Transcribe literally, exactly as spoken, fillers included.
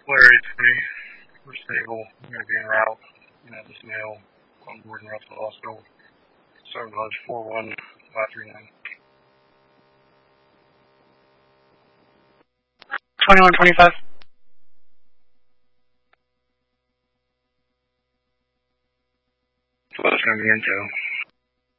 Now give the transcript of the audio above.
Larry three, we're stable. We're going to be en route. You know, this male on board and route to the hospital. Seven Lodge four one five three nine. Twenty-one twenty-five. So that's going to be intel.